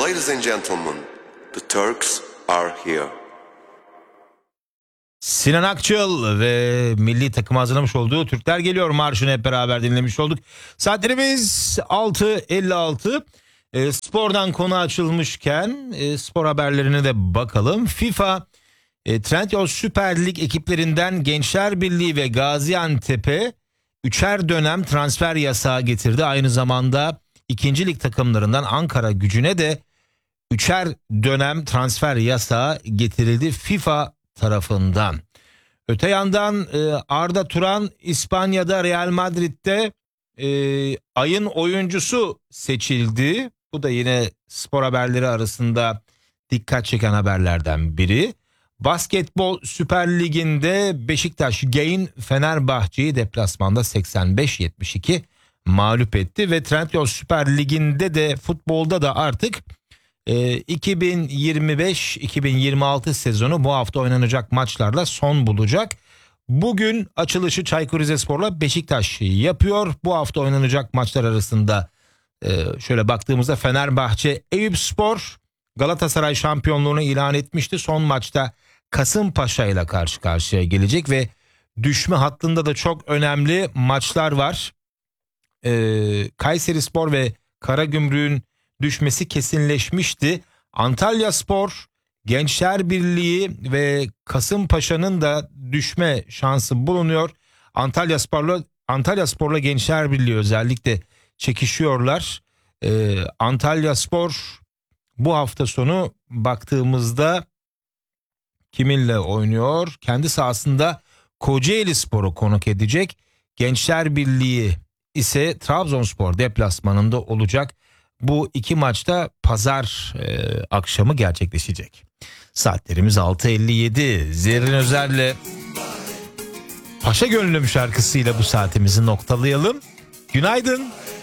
Ladies and gentlemen, the Turks are here. Sinan Akçıl ve milli takım hazırlamış olduğu Türkler Geliyor marşını hep beraber dinlemiş olduk. Saatlerimiz 6.56. Spordan konu açılmışken spor haberlerine de bakalım. FIFA Trendyol Süper Lig ekiplerinden Gençler Birliği ve Gaziantep'e 3'er dönem transfer yasağı getirdi. Aynı zamanda 2. lig takımlarından Ankara Gücü'ne de 3'er dönem transfer yasağı getirildi FIFA tarafından. Öte yandan Arda Turan İspanya'da Real Madrid'de ayın oyuncusu seçildi. Bu da yine spor haberleri arasında dikkat çeken haberlerden biri. Basketbol Süper Ligi'nde Beşiktaş Gain Fenerbahçe'yi deplasmanda 85-72 mağlup etti ve Trendyol Süper Ligi'nde de futbolda da artık 2025-2026 sezonu bu hafta oynanacak maçlarla son bulacak. Bugün açılışı Çaykur Rizespor'la Beşiktaş yapıyor. Bu hafta oynanacak maçlar arasında şöyle baktığımızda Fenerbahçe Eyüpspor Galatasaray şampiyonluğunu ilan etmişti. Son maçta Kasımpaşa ile karşı karşıya gelecek ve düşme hattında da çok önemli maçlar var. Kayserispor ve Karagümrük'ün düşmesi kesinleşmişti. Antalyaspor, Gençler Birliği ve Kasımpaşa'nın da düşme şansı bulunuyor. Antalyaspor'la Gençler Birliği özellikle çekişiyorlar. Antalyaspor bu hafta sonu baktığımızda kiminle oynuyor? Kendi sahasında Kocaelispor'u konuk edecek. Gençler Birliği ise Trabzonspor deplasmanında olacak. Bu iki maçta pazar akşamı gerçekleşecek. Saatlerimiz 6.57. Zerrin Özer'le Paşa Gönlüm şarkısıyla bu saatimizi noktalayalım. Günaydın.